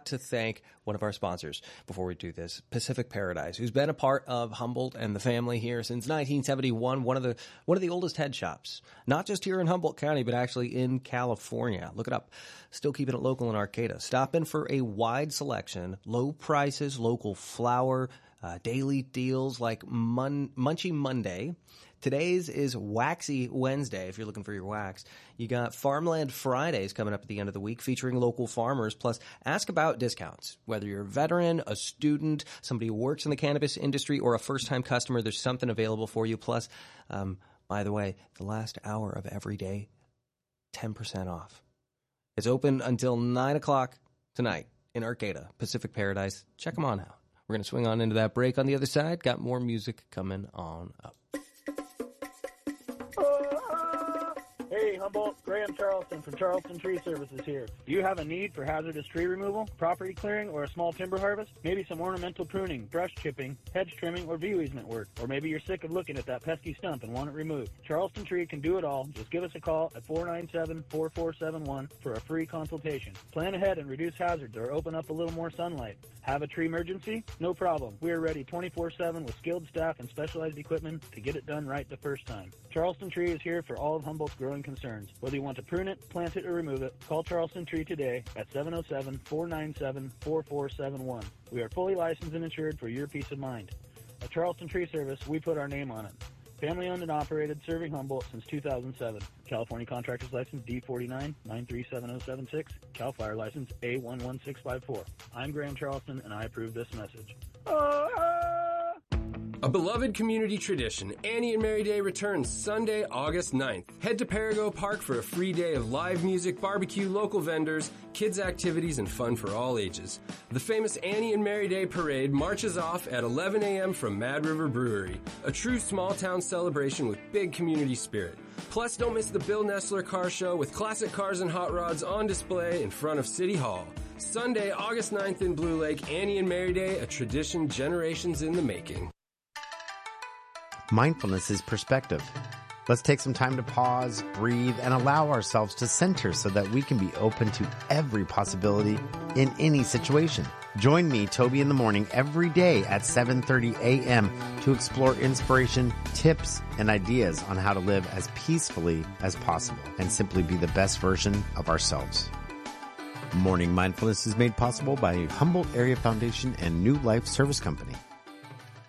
to thank one of our sponsors before we do this, Pacific Paradise, who's been a part of Humboldt and the family here since 1971, one of the oldest head shops, not just here in Humboldt County, but actually in California. Look it up. Still keeping it local in Arcata. Stop in for a wide selection, low prices, local flour, daily deals like Munchie Monday. Today's is Waxy Wednesday, if you're looking for your wax. You got Farmland Fridays coming up at the end of the week, featuring local farmers. Plus, ask about discounts. Whether you're a veteran, a student, somebody who works in the cannabis industry, or a first-time customer, there's something available for you. Plus, by the way, the last hour of every day, 10% off. It's open until 9 o'clock tonight in Arcata, Pacific Paradise. Check them on out. We're going to swing on into that break on the other side. Got more music coming on up. Hey, Humboldt, Graham Charleston from Charleston Tree Services here. Do you have a need for hazardous tree removal, property clearing, or a small timber harvest? Maybe some ornamental pruning, brush chipping, hedge trimming, or view easement work. Or maybe you're sick of looking at that pesky stump and want it removed. Charleston Tree can do it all. Just give us a call at 497-4471 for a free consultation. Plan ahead and reduce hazards or open up a little more sunlight. Have a tree emergency? No problem. We are ready 24/7 with skilled staff and specialized equipment to get it done right the first time. Charleston Tree is here for all of Humboldt's growing concerns. Whether you want to prune it, plant it, or remove it, call Charleston Tree today at 707-497-4471. We are fully licensed and insured for your peace of mind. At Charleston Tree Service, we put our name on it. Family owned and operated, serving Humboldt since 2007. California Contractor's License D49 9377076. Cal Fire License A11654. I'm Graham Charleston, and I approve this message. A beloved community tradition, Annie and Mary Day returns Sunday, August 9th. Head to Perigo Park for a free day of live music, barbecue, local vendors, kids' activities, and fun for all ages. The famous Annie and Mary Day Parade marches off at 11 a.m. from Mad River Brewery, a true small-town celebration with big community spirit. Plus, don't miss the Bill Nestler Car Show with classic cars and hot rods on display in front of City Hall. Sunday, August 9th in Blue Lake, Annie and Mary Day, a tradition generations in the making. Mindfulness is perspective. Let's take some time to pause, breathe, and allow ourselves to center so that we can be open to every possibility in any situation. Join me, Toby, in the morning every day at 7:30 a.m. to explore inspiration, tips, and ideas on how to live as peacefully as possible and simply be the best version of ourselves. Morning Mindfulness is made possible by Humboldt Area Foundation and New Life Service Company.